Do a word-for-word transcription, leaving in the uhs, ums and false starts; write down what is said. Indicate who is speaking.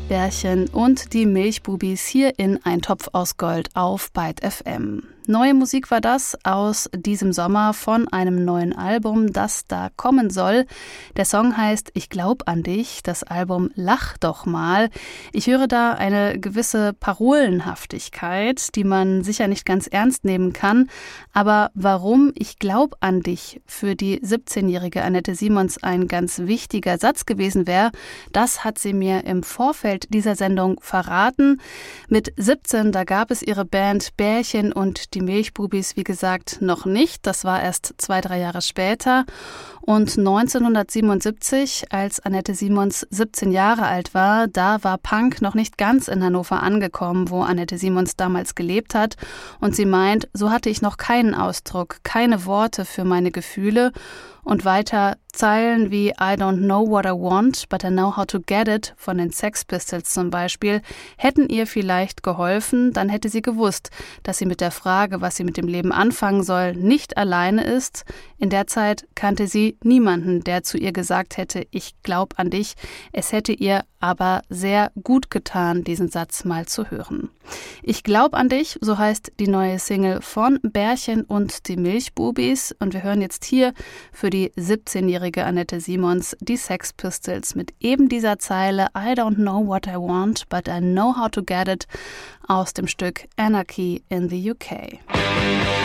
Speaker 1: Bärchen und die Milchbubis hier in Ein Topf aus Gold auf Byte F M. Neue Musik war das aus diesem Sommer von einem neuen Album, das da kommen soll. Der Song heißt Ich glaub an dich, das Album Lach doch mal. Ich höre da eine gewisse Parolenhaftigkeit, die man sicher nicht ganz ernst nehmen kann. Aber warum Ich glaub an dich für die siebzehnjährige Annette Simons ein ganz wichtiger Satz gewesen wäre, das hat sie mir im Vorfeld dieser Sendung verraten. Mit siebzehn, da gab es ihre Band Bärchen und die Milchbubis, wie gesagt, noch nicht. Das war erst zwei, drei Jahre später. Und neunzehnhundertsiebenundsiebzig, als Annette Simons siebzehn Jahre alt war, da war Punk noch nicht ganz in Hannover angekommen, wo Annette Simons damals gelebt hat. Und sie meint, so hatte ich noch keinen Ausdruck, keine Worte für meine Gefühle. Und weiter Zeilen wie I don't know what I want, but I know how to get it von den Sex Pistols zum Beispiel hätten ihr vielleicht geholfen, dann hätte sie gewusst, dass sie mit der Frage, was sie mit dem Leben anfangen soll, nicht alleine ist. In der Zeit kannte sie niemanden, der zu ihr gesagt hätte, ich glaub an dich. Es hätte ihr aber sehr gut getan, diesen Satz mal zu hören. Ich glaub an dich, so heißt die neue Single von Bärchen und die Milchbubis. Und wir hören jetzt hier für die siebzehnjährige Annette Simons die Sex Pistols mit eben dieser Zeile I don't know what I want, but I know how to get it aus dem Stück Anarchy in the U K.